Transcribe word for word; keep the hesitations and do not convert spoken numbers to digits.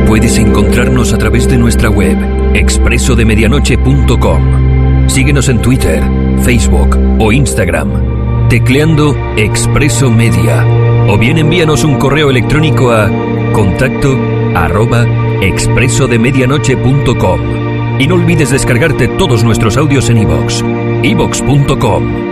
Puedes encontrarnos a través de nuestra web, expreso de medianoche punto com. Síguenos en Twitter, Facebook o Instagram, tecleando Expreso Media. O bien envíanos un correo electrónico a contacto arroba expreso de medianoche punto com. Y no olvides descargarte todos nuestros audios en iVoox, iVoox punto com.